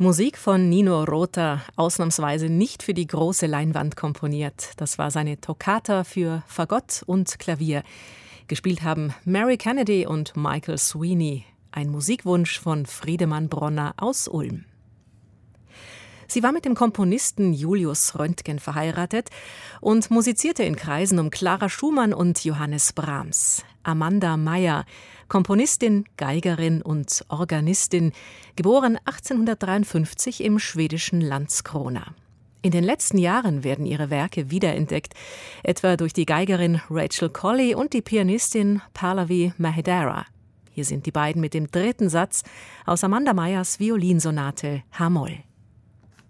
Musik von Nino Rota, ausnahmsweise nicht für die große Leinwand komponiert. Das war seine Toccata für Fagott und Klavier. Gespielt haben Mary Kennedy und Michael Sweeney. Ein Musikwunsch von Friedemann Bronner aus Ulm. Sie war mit dem Komponisten Julius Röntgen verheiratet und musizierte in Kreisen um Clara Schumann und Johannes Brahms. Amanda Meyer, Komponistin, Geigerin und Organistin, geboren 1853 im schwedischen Landskrona. In den letzten Jahren werden ihre Werke wiederentdeckt, etwa durch die Geigerin Rachel Colley und die Pianistin Pallavi Mahedara. Hier sind die beiden mit dem dritten Satz aus Amanda Meyers Violinsonate H-Moll.